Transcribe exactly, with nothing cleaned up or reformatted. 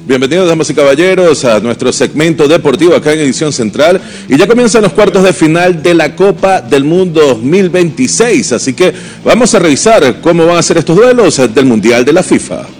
Bienvenidos, damas y caballeros, a nuestro segmento deportivo acá en Edición Central. Y ya comienzan los cuartos de final de la Copa del Mundo dos mil veintiséis. Así que vamos a revisar cómo van a ser estos duelos del Mundial de la FIFA.